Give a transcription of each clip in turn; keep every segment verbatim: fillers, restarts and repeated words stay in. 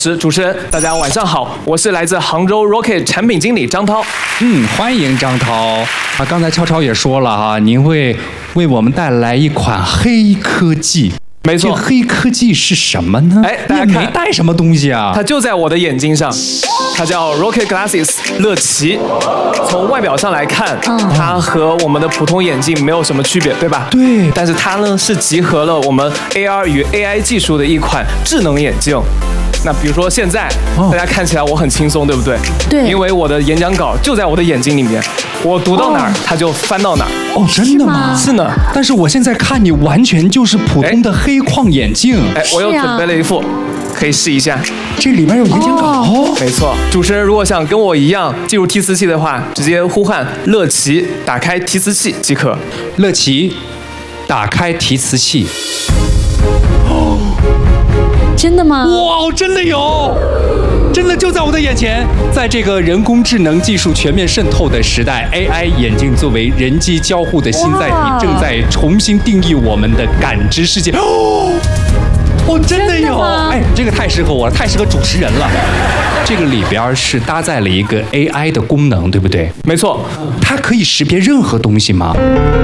是主持人，大家晚上好，我是来自杭州 Rocket 产品经理张涛。 嗯，欢迎张涛啊！刚才超超也说了哈，您会为我们带来一款黑科技。 没错， 这黑科技是什么呢？ 哎，大家看， 没带什么东西啊？ 它就在我的眼睛上，它叫 Rocket Glasses 乐奇。从外表上来看，它和我们的普通眼镜没有什么区别，对吧？ 对。 但是它呢是集合了我们 A R 与 A I 技术的一款智能眼镜。那比如说现在，大家看起来我很轻松，对不对？ 对。 因为我的演讲稿就在我的眼睛里面，我读到哪儿，它就翻到哪儿。 哦，真的吗？ 是呢。 但是我现在看你完全就是普通的黑框眼镜。 哎，我又准备了一副，可以试一下。 这里面有演讲稿。哦， 没错。主持人如果想跟我一样进入提词器的话，直接呼唤乐奇，打开提词器即可。 乐奇，打开提词器。 真的吗？ 哇，真的有，真的就在我的眼前。在这个人工智能技术全面渗透的时代 ，A I 眼镜作为人机交互的新载体，正在重新定义我们的感知世界。哦，哦，真的有！哎，这个太适合我了，太适合主持人了。这个里边是搭载了一个 A I 的功能，对不对？ 没错， 它可以识别任何东西吗？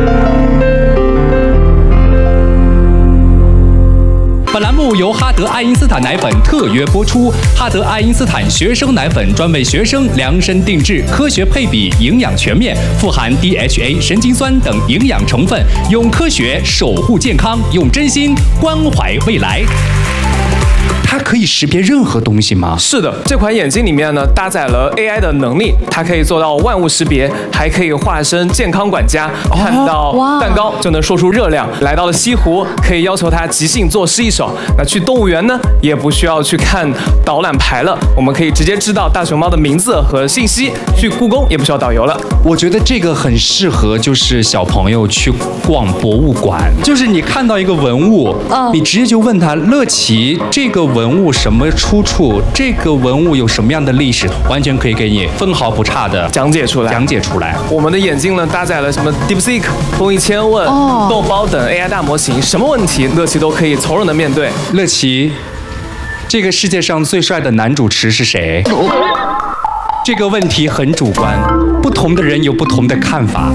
本栏目由哈德爱因斯坦奶粉特约播出。哈德爱因斯坦学生奶粉专为学生量身定制，科学配比，营养全面，富含 D H A、神经酸等营养成分，用科学守护健康，用真心关怀未来。它可以识别任何东西吗？ 是的，这款眼镜里面呢搭载了 A I 的能力，它可以做到万物识别，还可以化身健康管家，看到蛋糕就能说出热量。来到了西湖，可以要求它即兴作诗一首。那去动物园呢，也不需要去看导览牌了，我们可以直接知道大熊猫的名字和信息。去故宫也不需要导游了。 我觉得这个很适合，就是小朋友去逛博物馆，就是你看到一个文物，哦、你直接就问他乐奇这个文物什么出处，这个文物有什么样的历史，完全可以给你分毫不差的讲解出来。 讲解出来。 我们的眼镜呢，搭载了什么 DeepSeek、通义千问、 哦、 豆包等 A I 大模型，什么问题乐奇都可以从容的面对。 乐奇，这个世界上最帅的男主持是谁？这个问题很主观，不同的人有不同的看法。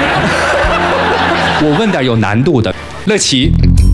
我问点有难度的，乐奇。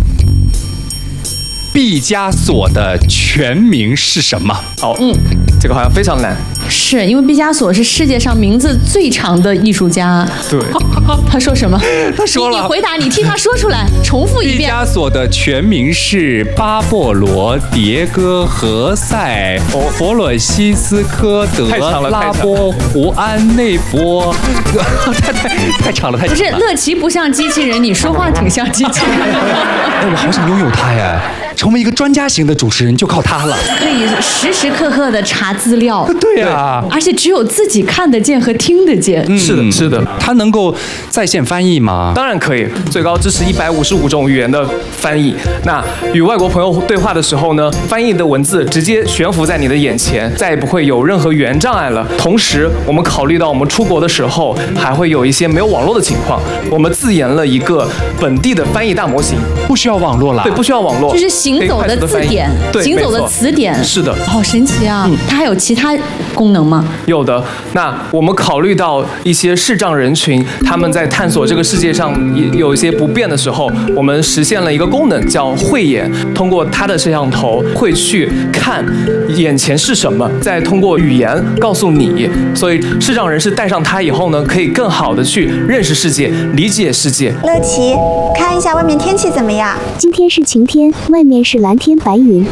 毕加索的全名是什么？ 好，嗯，这个好像非常难。 是因为毕加索是世界上名字最长的艺术家。 对。 他说什么？ 他说了。 你回答，你替他说出来，重复一遍。 毕加索的全名是巴勃罗·迭戈·何塞·弗洛西斯科·德拉波·胡安内波。太太太长了，太长了。 不是，乐奇不像机器人，你说话挺像机器人。 哎，我好想拥有它呀！成为一个专家型的主持人就靠它了， 可以时时刻刻的查资料。 对啊， 而且只有自己看得见和听得见。 嗯、是的，是的。 它能够在线翻译吗？ 当然可以，最高支持一百五十五种语言的翻译。那与外国朋友对话的时候呢，翻译的文字直接悬浮在你的眼前，再也不会有任何语言障碍了。同时，我们考虑到我们出国的时候还会有一些没有网络的情况，我们自研了一个本地的翻译大模型， 不需要网络了。 对，不需要网络， 就是行走的字典，行走的词典。 是的， 好神奇啊！嗯、它还有其他功能吗？ 有的。那我们考虑到一些视障人群，他们在探索这个世界上有一些不便的时候，我们实现了一个功能叫慧眼，通过它的摄像头会去看眼前是什么，再通过语言告诉你。所以视障人士戴上它以后呢，可以更好的去认识世界，理解世界。 乐奇，看一下外面天气怎么样？ 今天是晴天，外面是蓝天白云。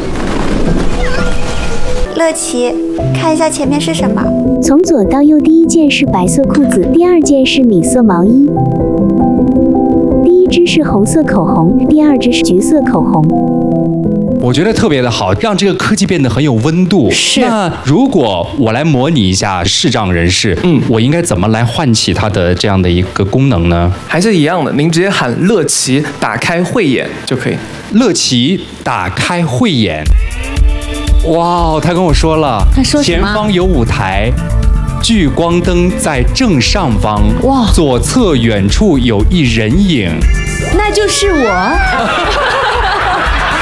乐奇，看一下前面是什么？ 从左到右，第一件是白色裤子，第二件是米色毛衣。第一支是红色口红，第二支是橘色口红。 我觉得特别的好，让这个科技变得很有温度。 是。 那如果我来模拟一下视障人士，嗯，我应该怎么来唤起它的这样的一个功能呢？ 还是一样的，您直接喊乐奇打开慧眼就可以。 乐奇打开慧眼。哇，他跟我说了， 他说什么？ 前方有舞台，聚光灯在正上方。 哇， 左侧远处有一人影， 那就是我。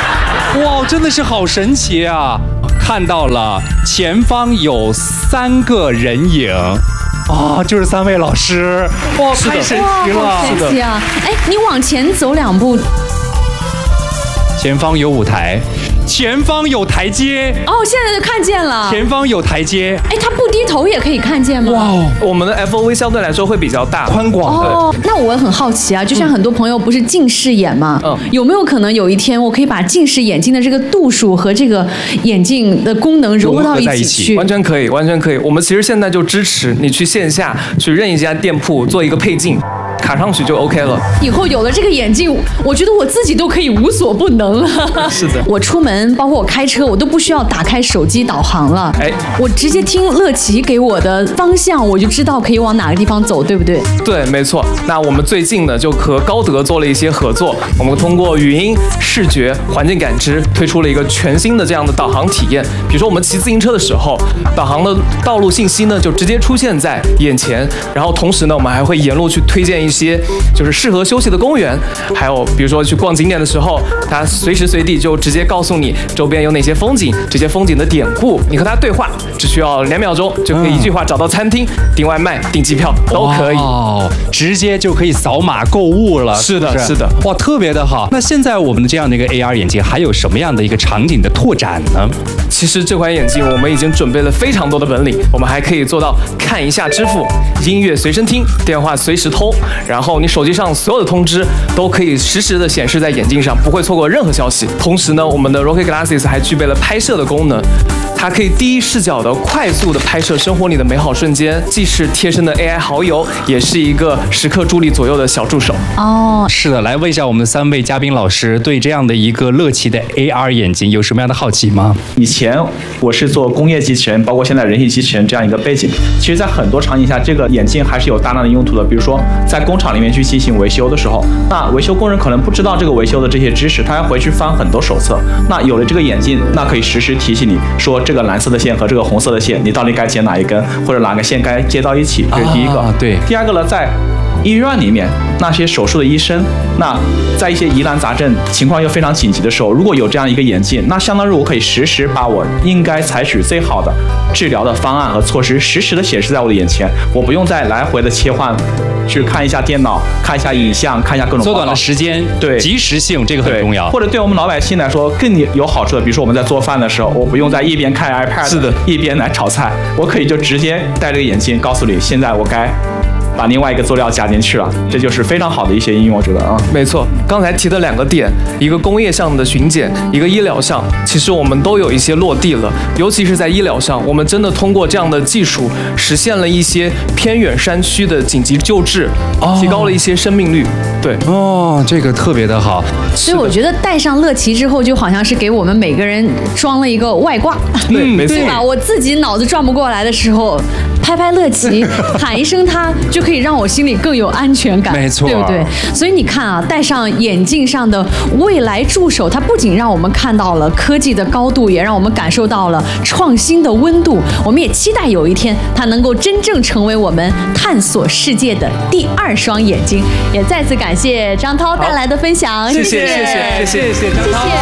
哇，真的是好神奇啊！看到了，前方有三个人影。啊，就是三位老师，哇，太神奇了！ 哇，好神奇啊！哎，你往前走两步， 前方有舞台，前方有台阶。 哦，现在就看见了。 前方有台阶。 哎，他不低头也可以看见吗？ 哇，我们的 F O V 相对来说会比较大， 宽广的。 哦，那我很好奇啊，就像很多朋友不是近视眼吗？嗯，有没有可能有一天我可以把近视眼镜的这个度数和这个眼镜的功能融合到一起去？ 完全可以，完全可以。我们其实现在就支持你去线下去任意一家店铺做一个配镜。卡上去就 OK 了。 以后有了这个眼镜，我觉得我自己都可以无所不能了。 是的， 我出门，包括我开车，我都不需要打开手机导航了。哎，我直接听乐奇给我的方向，我就知道可以往哪个地方走，对不对？ 对，没错。那我们最近呢，就和高德做了一些合作，我们通过语音、视觉、环境感知，推出了一个全新的这样的导航体验。比如说我们骑自行车的时候，导航的道路信息呢就直接出现在眼前，然后同时呢，我们还会沿路去推荐一些。一些就是适合休息的公园，还有比如说去逛景点的时候，它随时随地就直接告诉你周边有哪些风景，这些风景的典故，你和它对话，只需要两秒钟就可以一句话找到餐厅、订外卖、订机票都可以， 哦，直接就可以扫码购物了。 是的，是的， 哇，特别的好。那现在我们的这样的一个 A R 眼镜还有什么样的一个场景的拓展呢？ 其实这款眼镜我们已经准备了非常多的本领，我们还可以做到看一下支付、音乐随身听、电话随时通。然后你手机上所有的通知都可以实时的显示在眼镜上，不会错过任何消息。同时呢，我们的 Rocket Glasses 还具备了拍摄的功能，它可以第一视角的快速的拍摄生活里的美好瞬间，既是贴身的 A I 好友，也是一个时刻助力左右的小助手。 哦， 是的，来问一下我们三位嘉宾老师，对这样的一个乐奇的 A R 眼镜有什么样的好奇吗？ 以前我是做工业机器人，包括现在人形机器人这样一个背景，其实在很多场景下，这个眼镜还是有大量的用途的。比如说在工厂里面去进行维修的时候，那维修工人可能不知道这个维修的这些知识，他要回去翻很多手册。那有了这个眼镜，那可以实时提醒你说这个蓝色的线和这个红色的线，你到底该接哪一根，或者哪个线该接到一起，这是第一个。 啊、对。 第二个呢，在医院里面，那些手术的医生，那在一些疑难杂症情况又非常紧急的时候，如果有这样一个眼镜，那相当于我可以实时把我应该采取最好的治疗的方案和措施，实时的显示在我的眼前，我不用再来回的切换，去看一下电脑，看一下影像，看一下各种报告， 缩短了时间， 对， 及时性这个很重要。 或者对我们老百姓来说更有好处的，比如说我们在做饭的时候，我不用在一边看 iPad， 是的， 一边来炒菜，我可以就直接戴这个眼镜，告诉你现在我该把另外一个佐料加进去了，这就是非常好的一些应用，我觉得啊， 没错。刚才提的两个点，一个工业上的巡检，一个医疗上，其实我们都有一些落地了。尤其是在医疗上，我们真的通过这样的技术，实现了一些偏远山区的紧急救治，哦、提高了一些生命率。对， 哦，这个特别的好。 所以我觉得戴上乐奇之后，就好像是给我们每个人装了一个外挂， 对，没错， 对吧？我自己脑子转不过来的时候，拍拍乐奇，喊一声它，就可以让我心里更有安全感， 没错， 对不对？所以你看啊，戴上眼镜上的未来助手，它不仅让我们看到了科技的高度，也让我们感受到了创新的温度。我们也期待有一天，它能够真正成为我们探索世界的第二双眼睛。也再次感谢张涛带来的分享， 谢谢，谢谢，谢谢，谢谢张涛。 谢谢。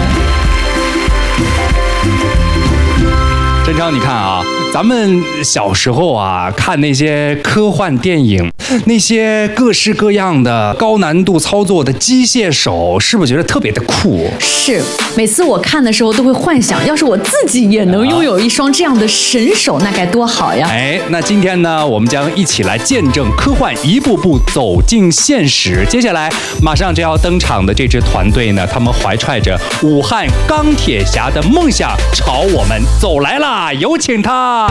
真昌，你看啊，咱们小时候啊，看那些科幻电影，那些各式各样的高难度操作的机械手，是不是觉得特别的酷？ 是，每次我看的时候都会幻想，要是我自己也能拥有一双这样的神手，那该多好呀！ 哎，那今天呢，我们将一起来见证科幻一步步走进现实。接下来马上就要登场的这支团队呢，他们怀揣着武汉钢铁侠的梦想，朝我们走来啦！有请他。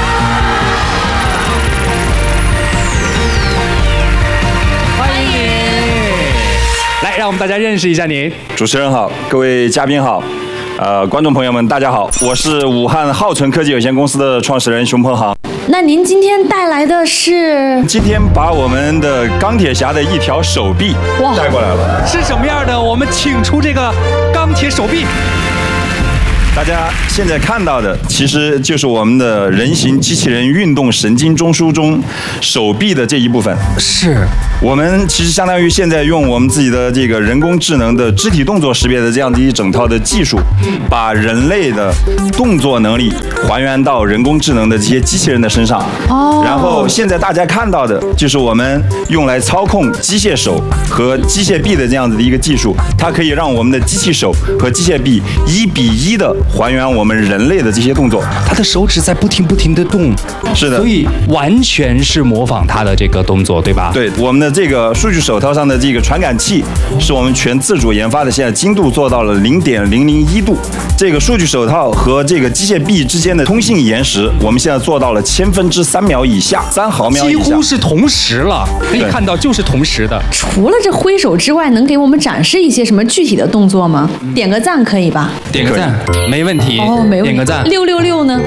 欢迎你，来，让我们大家认识一下您。 主持人好，各位嘉宾好，呃，观众朋友们大家好，我是武汉浩纯科技有限公司的创始人熊鹏航。 那您今天带来的是？ 今天把我们的钢铁侠的一条手臂带过来了。 是什么样的？我们请出这个钢铁手臂。 大家现在看到的，其实就是我们的人形机器人运动神经中枢中手臂的这一部分。 是我们其实相当于现在用我们自己的这个人工智能的肢体动作识别的这样的一整套的技术，把人类的动作能力还原到人工智能的这些机器人的身上。 哦。 然后现在大家看到的就是我们用来操控机械手和机械臂的这样子的一个技术，它可以让我们的机器手和机械臂一比一的还原我们人类的这些动作。 他的手指在不停不停的动， 是的， 所以完全是模仿他的这个动作，对吧？ 对，我们的这个数据手套上的这个传感器是我们全自主研发的，现在精度做到了零点零零一度。这个数据手套和这个机械臂之间的通信延时，我们现在做到了千分之三秒以下，三毫秒以下， 几乎是同时了，可以看到就是同时的。 除了这挥手之外，能给我们展示一些什么具体的动作吗？点个赞可以吧？ 点个赞，没问题。 哦，没问题。 点个赞。 六六六呢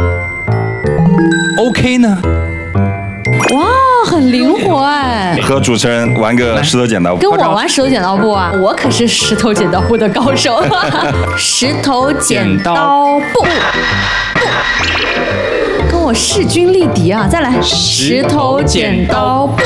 ？OK 呢？ 哇，很灵活哎！ 和主持人玩个石头剪刀布。 跟我玩石头剪刀布啊！我可是石头剪刀布的高手。石头剪刀布，跟我势均力敌啊！再来，石头剪刀布。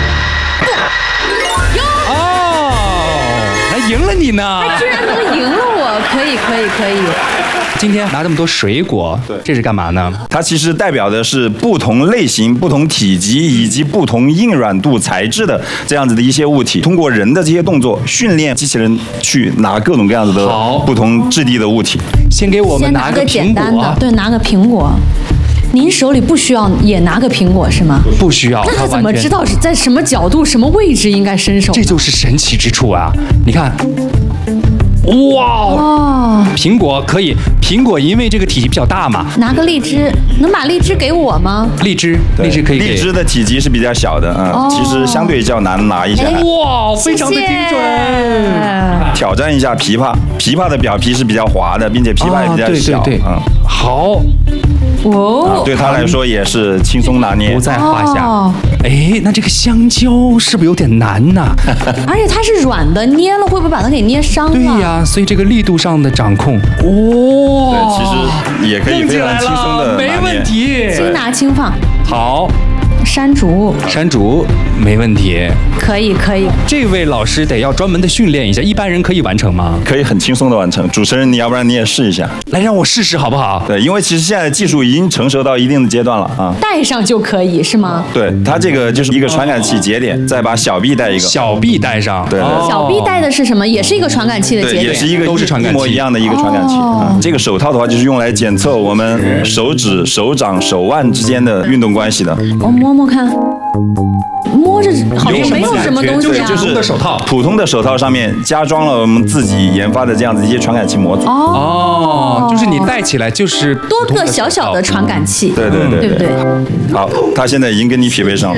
哦，还赢了你呢！ 他居然能赢了我，可以，可以，可以。 今天拿这么多水果，对，这是干嘛呢？ 它其实代表的是不同类型、不同体积以及不同硬软度材质的这样子的一些物体，通过人的这些动作训练机器人去拿各种各样子的不同质地的物体。 先给我们拿个简单的，对，拿个苹果。您手里不需要也拿个苹果是吗？ 不需要。 那他怎么知道是在什么角度、什么位置应该伸手？ 这就是神奇之处啊！你看。哇哦！苹果可以，苹果因为这个体积比较大嘛。 拿个荔枝，能把荔枝给我吗？ 荔枝，荔枝可以给。 荔枝的体积是比较小的啊，嗯哦、其实相对较难拿一下。 哇，非常的精准。 挑战一下枇杷，枇杷的表皮是比较滑的，并且枇杷也比较小。 哦、对对对，嗯，好。 哦、 啊，对他来说也是轻松拿捏， 不在话下。哦、哎，那这个香蕉是不是有点难呢、啊？ 而且它是软的，捏了会不会把它给捏伤了？ 对呀，所以这个力度上的掌控，哇、 哦，对，其实也可以非常轻松的拿捏， 没问题， 轻拿轻放。 好。 山竹， 山竹没问题， 可以可以。 这位老师得要专门的训练一下，一般人可以完成吗？ 可以很轻松的完成。主持人，你要不然你也试一下， 来让我试试好不好？ 对，因为其实现在技术已经成熟到一定的阶段了啊。 带上就可以是吗？ 对，它这个就是一个传感器节点，再把小臂带一个， 小臂带上。 对， 哦、小臂带的是什么？也是一个传感器的节点， 也是一个都是传感器， 一模一样的一个传感器。哦、啊，这个手套的话就是用来检测我们手指、手掌、手腕之间的运动关系的。 我摸摸看。摸着好像没有什么东西啊， 就是的手套， 普通的手套上面加装了我们自己研发的这样子一些传感器模组。 哦，就是你戴起来就是多个小小的传感器。 对对对， 对不对？ 好，他现在已经跟你匹配上了。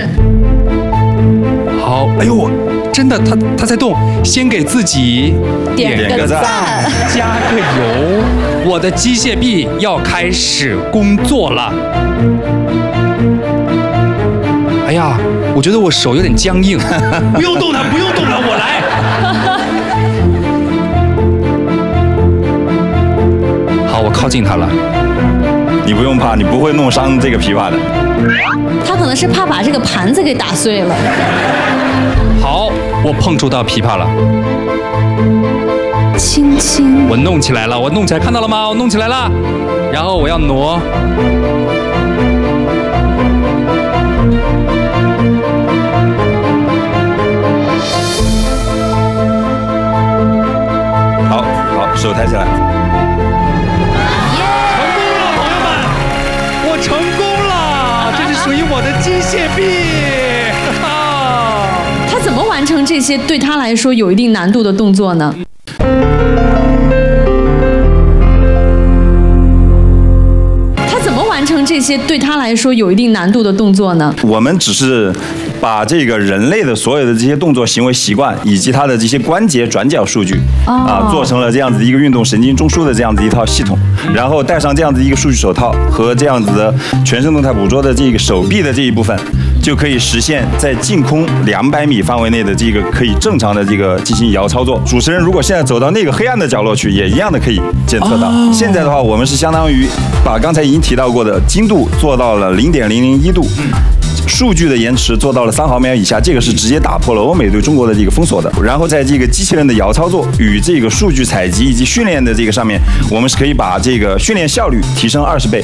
好，哎呦，真的，他他在动，先给自己点个赞， 加个油，我的机械臂要开始工作了。哎呀，我觉得我手有点僵硬，不用动它，不用动它，我来。好，我靠近它了。 你不用怕，你不会弄伤这个枇杷的。 他可能是怕把这个盘子给打碎了。 好，我碰触到枇杷了。 轻轻， 我弄起来了，我弄起来，看到了吗？我弄起来了。然后我要挪。 手抬起来， 耶！成功了，朋友们，我成功了，这是属于我的机械臂。 他怎么完成这些对他来说有一定难度的动作呢？他怎么完成这些对他来说有一定难度的动作呢？ 我们只是把这个人类的所有的这些动作行为习惯以及它的这些关节转角数据、哦、啊，做成了这样子一个运动神经中枢的这样子一套系统，然后戴上这样子一个数据手套和这样子的全身动态捕捉的这个手臂的这一部分， 就可以实现在净空两百米范围内的这个可以正常的这个进行遥操作。主持人如果现在走到那个黑暗的角落去，也一样的可以检测到。哦、现在的话，我们是相当于把刚才已经提到过的精度做到了零点零零一度。数据的延迟做到了三毫秒以下，这个是直接打破了欧美对中国的这个封锁的。然后在这个机器人的遥操作与这个数据采集以及训练的这个上面，我们是可以把这个训练效率提升二十倍，